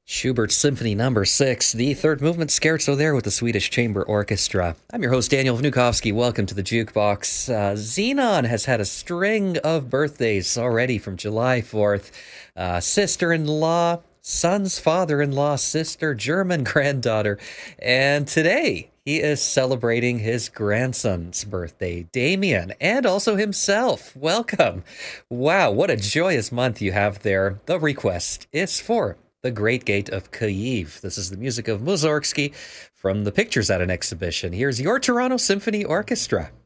Schubert Symphony Number 6, the third movement scherzo there with the Swedish Chamber Orchestra. I'm your host, Daniel Vnukovsky. Welcome to the Jukebox. Xenon has had a string of birthdays already from July 4th. Sister-in-law, son's father-in-law, sister, German granddaughter. And today, he is celebrating his grandson's birthday, Damien, and also himself. Welcome. Wow, what a joyous month you have there. The request is for The Great Gate of Kyiv. This is the music of Mussorgsky from the Pictures at an Exhibition. Here's your Toronto Symphony Orchestra.